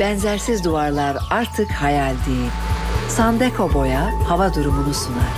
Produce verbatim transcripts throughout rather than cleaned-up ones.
Benzersiz duvarlar artık hayal değil. Sandeko Boya hava durumunu sunar.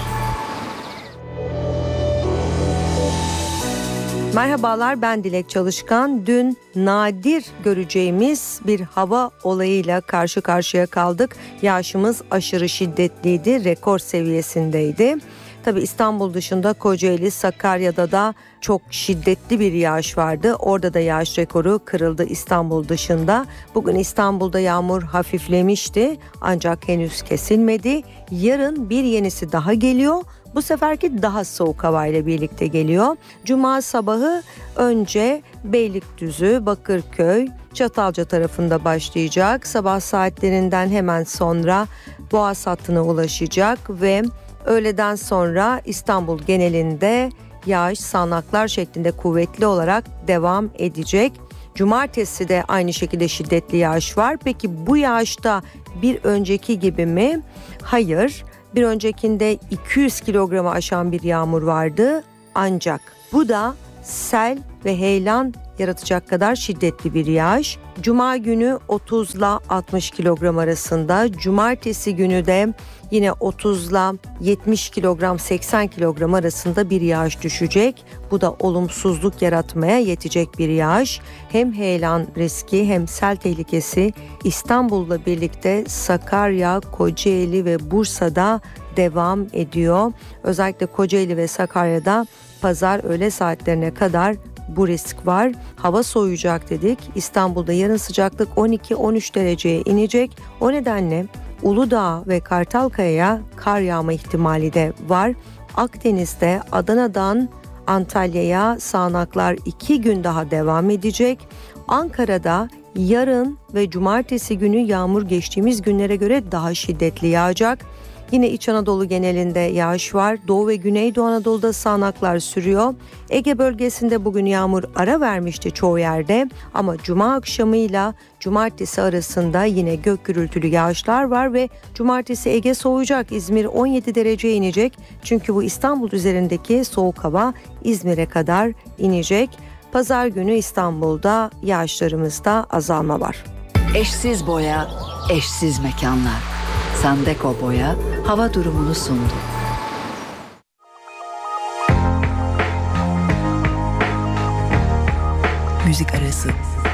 Merhabalar, ben Dilek Çalışkan. Dün nadir göreceğimiz bir hava olayıyla karşı karşıya kaldık. Yağışımız aşırı şiddetliydi, rekor seviyesindeydi. Tabii İstanbul dışında Kocaeli, Sakarya'da da çok şiddetli bir yağış vardı. Orada da yağış rekoru kırıldı İstanbul dışında. Bugün İstanbul'da yağmur hafiflemişti ancak henüz kesilmedi. Yarın bir yenisi daha geliyor. Bu seferki daha soğuk havayla birlikte geliyor. Cuma sabahı önce Beylikdüzü, Bakırköy, Çatalca tarafında başlayacak. Sabah saatlerinden hemen sonra Boğaz hattına ulaşacak ve öğleden sonra İstanbul genelinde yağış sağanaklar şeklinde kuvvetli olarak devam edecek. Cumartesi de aynı şekilde şiddetli yağış var. Peki bu yağışta bir önceki gibi mi? Hayır. Bir öncekinde iki yüz kilogramı aşan bir yağmur vardı. Ancak bu da sel ve heyelan yaratacak kadar şiddetli bir yağış. Cuma günü otuz ile altmış kilogram arasında, cumartesi günü de yine otuz ile yetmiş kilogram, seksen kilogram arasında bir yağış düşecek. Bu da olumsuzluk yaratmaya yetecek bir yağış. Hem heyelan riski hem sel tehlikesi İstanbul'la birlikte Sakarya, Kocaeli ve Bursa'da devam ediyor. Özellikle Kocaeli ve Sakarya'da pazar öğle saatlerine kadar bu risk var. Hava soğuyacak dedik. İstanbul'da yarın sıcaklık on iki on üç dereceye inecek. O nedenle Uludağ ve Kartalkaya'ya kar yağma ihtimali de var. Akdeniz'de Adana'dan Antalya'ya sağanaklar iki gün daha devam edecek. Ankara'da yarın ve cumartesi günü yağmur geçtiğimiz günlere göre daha şiddetli yağacak. Yine İç Anadolu genelinde yağış var. Doğu ve Güneydoğu Anadolu'da sağanaklar sürüyor. Ege bölgesinde bugün yağmur ara vermişti çoğu yerde. Ama cuma akşamıyla cumartesi arasında yine gök gürültülü yağışlar var ve cumartesi Ege soğuyacak. İzmir on yedi dereceye inecek. Çünkü bu İstanbul üzerindeki soğuk hava İzmir'e kadar inecek. Pazar günü İstanbul'da yağışlarımızda azalma var. Eşsiz boya, eşsiz mekanlar. Sandeko Boya hava durumunu sundu. Müzik arası.